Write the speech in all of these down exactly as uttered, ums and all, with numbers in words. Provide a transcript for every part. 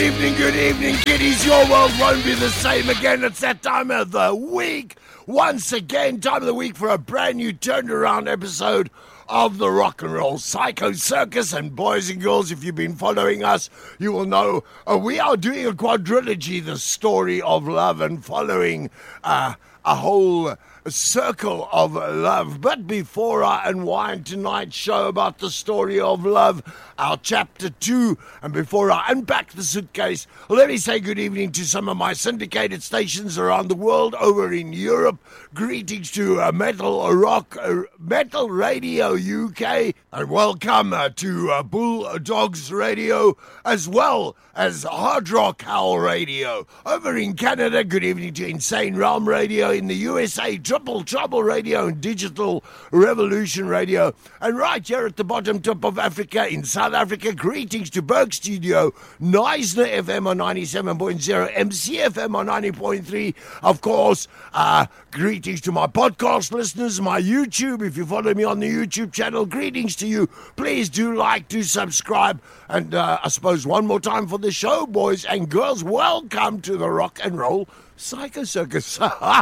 evening, good evening, kiddies. Your world won't be the same again. It's that time of the week. Once again, time of the week for a brand new turned around episode of the Rock and Roll Psycho Circus. And boys and girls, if you've been following us, you will know uh, we are doing a quadrilogy, the story of love, and following uh, a whole circle of love. But before I unwind tonight's show about the story of love, our chapter two, and before I unpack the suitcase, let me say good evening to some of my syndicated stations around the world. Over in Europe, greetings to uh, Metal Rock, uh, Metal Radio U K, and welcome uh, to uh, Bulldogs Radio, as well as Hard Rock Howl Radio. Over in Canada, good evening to Insane Realm Radio. In the U S A, Triple Trouble Radio and Digital Revolution Radio. And right here at the bottom tip of Africa, in South Africa, greetings to Berg Studio, Neisner F M on ninety-seven point zero, M C F M on ninety point three. Of course, uh, greetings to my podcast listeners, my YouTube. If you follow me on the YouTube channel, greetings to you. Please do like, do subscribe. And uh, I suppose one more time for the show, boys and girls, welcome to the Rock and Roll Psycho Circus.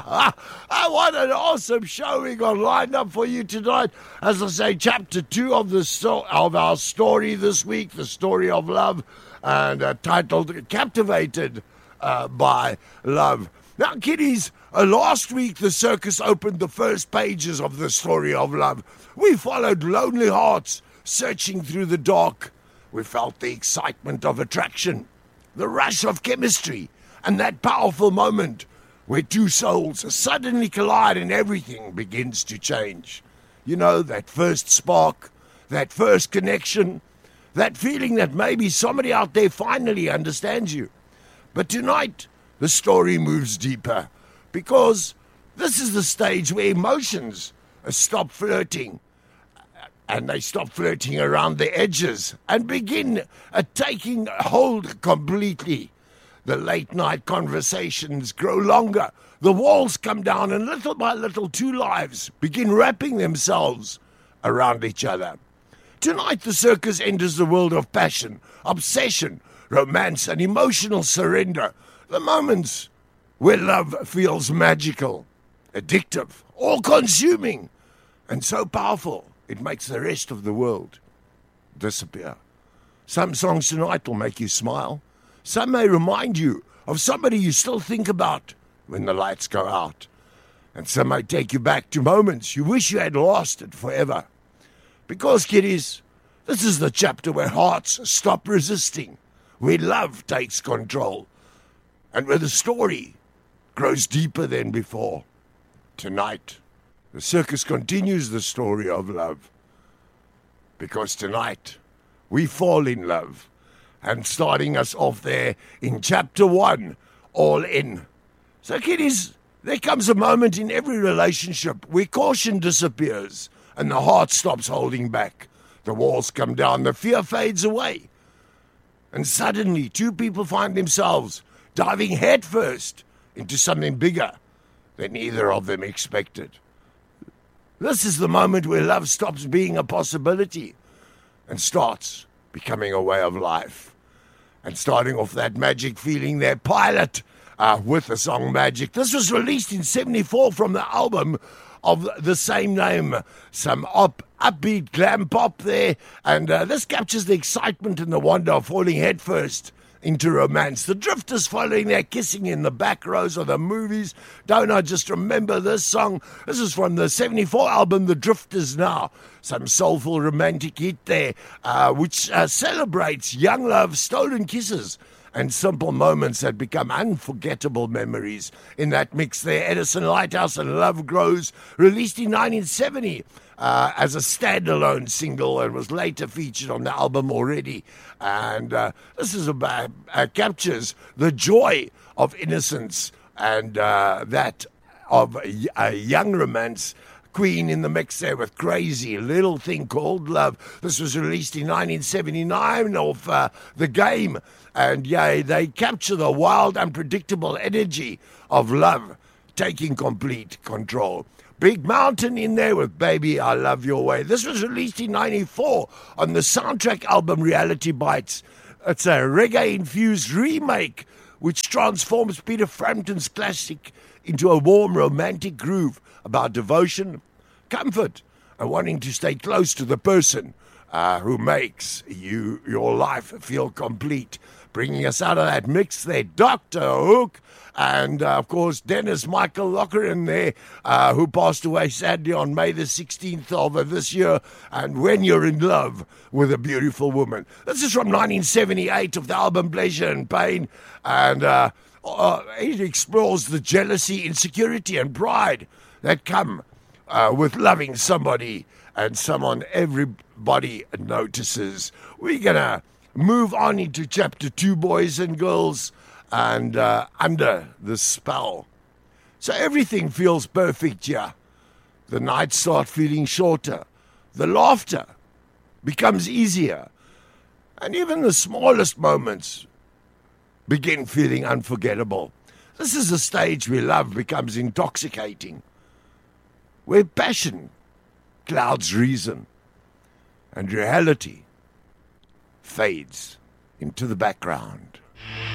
What an awesome show we got lined up for you tonight. As I say, chapter two of the sto- of our story this week, the story of love, and uh, titled Captivated uh, by Love. Now, kiddies, uh, last week the circus opened the first pages of the story of love. We followed lonely hearts searching through the dark. We felt the excitement of attraction, the rush of chemistry, and that powerful moment where two souls suddenly collide and everything begins to change. You know, that first spark, that first connection, that feeling that maybe somebody out there finally understands you. But tonight, the story moves deeper, because this is the stage where emotions stop flirting, and they stop flirting around the edges and begin uh, taking hold completely. The late-night conversations grow longer. The walls come down, and little by little, two lives begin wrapping themselves around each other. Tonight, the circus enters the world of passion, obsession, romance, and emotional surrender. The moments where love feels magical, addictive, all-consuming, and so powerful it makes the rest of the world disappear. Some songs tonight will make you smile. Some may remind you of somebody you still think about when the lights go out. And some may take you back to moments you wish you had lost it forever. Because, kiddies, this is the chapter where hearts stop resisting, where love takes control, and where the story grows deeper than before. Tonight, the circus continues the story of love. Because tonight, we fall in love. And starting us off there in chapter one, All In. So, kiddies, there comes a moment in every relationship where caution disappears and the heart stops holding back. The walls come down, the fear fades away. And suddenly, two people find themselves diving headfirst into something bigger than either of them expected. This is the moment where love stops being a possibility and starts becoming a way of life. And starting off that magic feeling there, Pilot uh, with the song Magic. This was released in seventy-four from the album of the same name. Some up, upbeat glam pop there. And uh, this captures the excitement and the wonder of falling headfirst into romance. The Drifters following their kissing in the back rows of the movies. Don't I just remember this song? This is from the seventy-four album, The Drifters Now. Some soulful romantic hit there, uh, which uh, celebrates young love, stolen kisses, and simple moments that become unforgettable memories. In that mix there, Edison Lighthouse and Love Grows, released in nineteen seventy uh, as a standalone single, and was later featured on the album already. And uh, this is about, uh, captures the joy of innocence and uh, that of a, a young romance. Queen in the mix there with Crazy Little Thing Called Love. This was released in nineteen seventy-nine off uh, The Game. And yeah, they capture the wild, unpredictable energy of love taking complete control. Big Mountain in there with Baby I Love Your Way. This was released in ninety-four on the soundtrack album Reality Bites. It's a reggae-infused remake which transforms Peter Frampton's classic into a warm, romantic groove about devotion, comfort, and wanting to stay close to the person uh, who makes you your life feel complete. Bringing us out of that mix there, Doctor Hook, and uh, of course Dennis Michael Loughran there, uh, who passed away sadly on May the sixteenth of uh, this year, and When You're in Love with a Beautiful Woman. This is from nineteen seventy-eight of the album Pleasure and Pain, and uh, uh, it explores the jealousy, insecurity, and pride that come uh, with loving somebody and someone everybody notices. We're gonna move on into chapter two, boys and girls, and uh, Under the Spell. So everything feels perfect here. The nights start feeling shorter. The laughter becomes easier. And even the smallest moments begin feeling unforgettable. This is a stage where love becomes intoxicating, where passion clouds reason, and reality fades into the background.